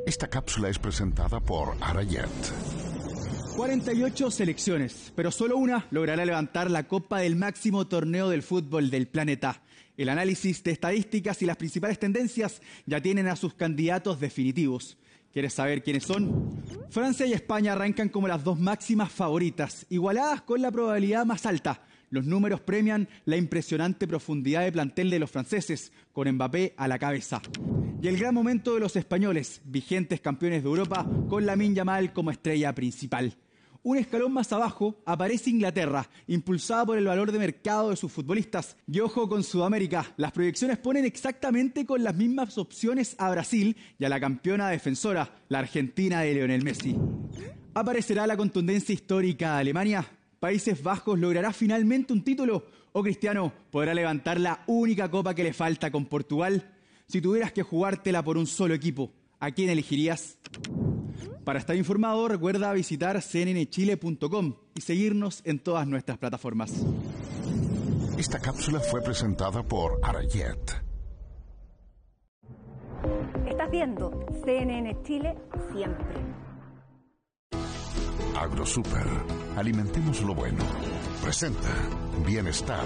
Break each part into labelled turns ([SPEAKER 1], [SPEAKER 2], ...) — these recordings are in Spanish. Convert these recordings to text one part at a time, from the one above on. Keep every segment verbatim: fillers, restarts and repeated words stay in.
[SPEAKER 1] Esta cápsula es presentada por Arayet.
[SPEAKER 2] cuarenta y ocho selecciones, pero solo una logrará levantar la copa del máximo torneo del fútbol del planeta. El análisis de estadísticas y las principales tendencias ya tienen a sus candidatos definitivos. ¿Quieres saber quiénes son? Francia y España arrancan como las dos máximas favoritas, igualadas con la probabilidad más alta. Los números premian la impresionante profundidad de plantel de los franceses, con Mbappé a la cabeza. Y el gran momento de los españoles, vigentes campeones de Europa, con Lamine Yamal como estrella principal. Un escalón más abajo aparece Inglaterra, impulsada por el valor de mercado de sus futbolistas. Y ojo con Sudamérica, las proyecciones ponen exactamente con las mismas opciones a Brasil y a la campeona defensora, la Argentina de Lionel Messi. ¿Aparecerá la contundencia histórica de Alemania? ¿Países Bajos logrará finalmente un título? ¿O Cristiano podrá levantar la única copa que le falta con Portugal? Si tuvieras que jugártela por un solo equipo, ¿a quién elegirías? Para estar informado, recuerda visitar c n n chile punto com y seguirnos en todas nuestras plataformas.
[SPEAKER 1] Esta cápsula fue presentada por Arayet.
[SPEAKER 3] Estás viendo C N N Chile siempre.
[SPEAKER 1] AgroSuper. Alimentemos lo bueno. Presenta Bienestar.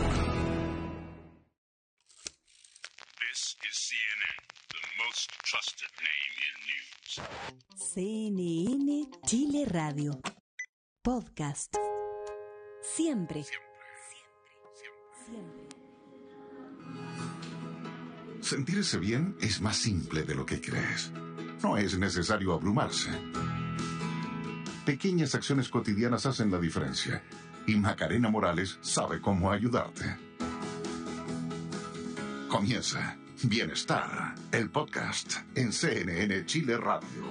[SPEAKER 4] This is C N N, the most trusted name in news.
[SPEAKER 5] C N N Chile Radio. Podcast. Siempre. Siempre. Siempre.
[SPEAKER 1] Sentirse bien es más simple de lo que crees. No es necesario abrumarse. Pequeñas acciones cotidianas hacen la diferencia. Y Macarena Morales sabe cómo ayudarte. Comienza Bienestar, el podcast en C N N Chile Radio.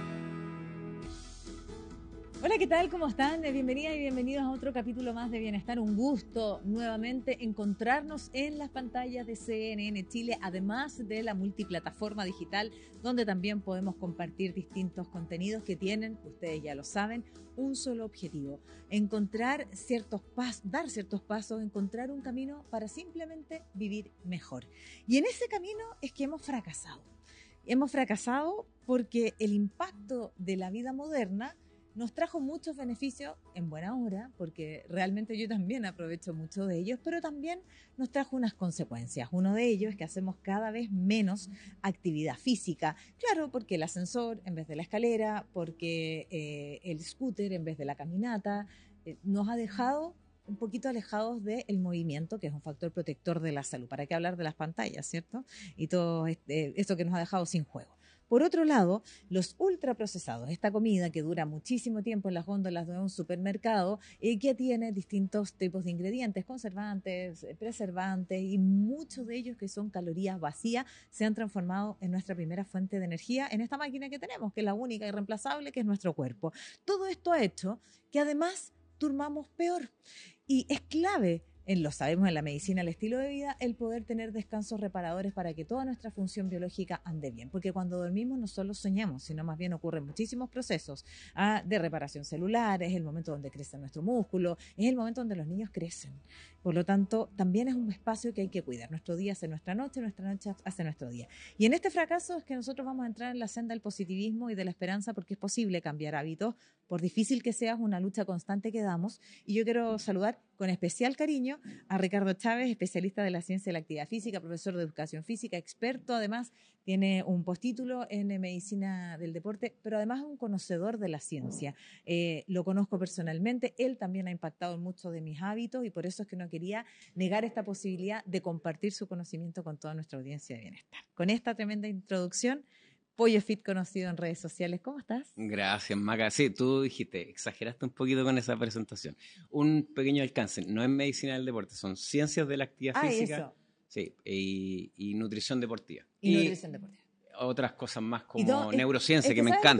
[SPEAKER 6] Hola, ¿qué tal? ¿Cómo están? Bienvenidas y bienvenidos a otro capítulo más de Bienestar. Un gusto nuevamente encontrarnos en las pantallas de C N N Chile, además de la multiplataforma digital, donde también podemos compartir distintos contenidos que tienen, ustedes ya lo saben, un solo objetivo: encontrar ciertos pasos, dar ciertos pasos, encontrar un camino para simplemente vivir mejor. Y en ese camino es que hemos fracasado. Hemos fracasado porque el impacto de la vida moderna nos trajo muchos beneficios en buena hora, porque realmente yo también aprovecho mucho de ellos, pero también nos trajo unas consecuencias. Uno de ellos es que hacemos cada vez menos actividad física. Claro, porque el ascensor en vez de la escalera, porque eh, el scooter en vez de la caminata, eh, nos ha dejado un poquito alejados del movimiento, que es un factor protector de la salud. ¿Para qué hablar de las pantallas, cierto? Y todo este, esto que nos ha dejado sin juego. Por otro lado, los ultraprocesados, esta comida que dura muchísimo tiempo en las góndolas de un supermercado y que tiene distintos tipos de ingredientes, conservantes, preservantes y muchos de ellos que son calorías vacías, se han transformado en nuestra primera fuente de energía en esta máquina que tenemos, que es la única y irreemplazable, que es nuestro cuerpo. Todo esto ha hecho que además durmamos peor y es clave. En, lo sabemos en la medicina, el estilo de vida, el poder tener descansos reparadores para que toda nuestra función biológica ande bien. Porque cuando dormimos no solo soñamos, sino más bien ocurren muchísimos procesos ah, de reparación celular, es el momento donde crece nuestro músculo, es el momento donde los niños crecen. Por lo tanto, también es un espacio que hay que cuidar. Nuestro día hace nuestra noche, nuestra noche hace nuestro día. Y en este fracaso es que nosotros vamos a entrar en la senda del positivismo y de la esperanza, porque es posible cambiar hábitos, por difícil que sea, es una lucha constante que damos. Y yo quiero saludar con especial cariño a Ricardo Chávez, especialista de la ciencia de la actividad física, profesor de educación física, experto, además tiene un postítulo en medicina del deporte, pero además es un conocedor de la ciencia. Eh, lo conozco personalmente, él también ha impactado en muchos de mis hábitos y por eso es que no quería negar esta posibilidad de compartir su conocimiento con toda nuestra audiencia de bienestar. Con esta tremenda introducción, Pollo Fit conocido en redes sociales. ¿Cómo estás?
[SPEAKER 7] Gracias, Maca. Sí, tú dijiste, exageraste un poquito con esa presentación. Un pequeño alcance, no es medicina del deporte, son ciencias de la actividad
[SPEAKER 6] ah,
[SPEAKER 7] física.
[SPEAKER 6] Eso.
[SPEAKER 7] Sí, y, y nutrición deportiva.
[SPEAKER 6] Y, y nutrición deportiva.
[SPEAKER 7] Otras cosas más como
[SPEAKER 6] todo,
[SPEAKER 7] neurociencia,
[SPEAKER 6] es, es
[SPEAKER 7] que, que me
[SPEAKER 6] ¿sabes
[SPEAKER 7] encanta.